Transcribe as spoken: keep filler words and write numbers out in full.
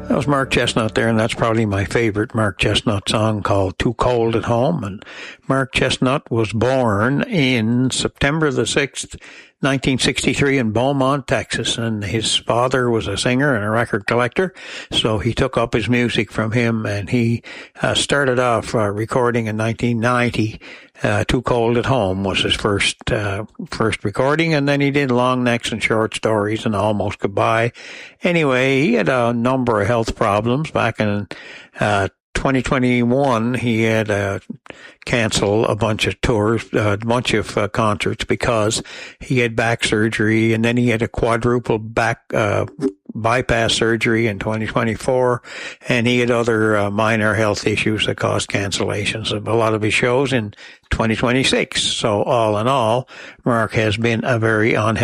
That was Mark Chestnut there, and that's probably my favorite Mark Chestnut song, called Too Cold at Home. And Mark Chestnut was born in September the sixth, nineteen sixty-three in Beaumont, Texas, and his father was a singer and a record collector, so he took up his music from him, and he uh, started off uh, recording in nineteen ninety. Uh, Too Cold at Home was his first uh, first recording, and then he did Long Necks and Short Stories and Almost Goodbye. Anyway, he had a number of health problems back in uh twenty twenty-one. He had to cancel a bunch of tours, a bunch of uh, concerts, because he had back surgery, and then he had a quadruple back uh bypass surgery in twenty twenty-four, and he had other uh, minor health issues that caused cancellations of a lot of his shows in twenty twenty-six. So all in all, Mark has been a very unhealthy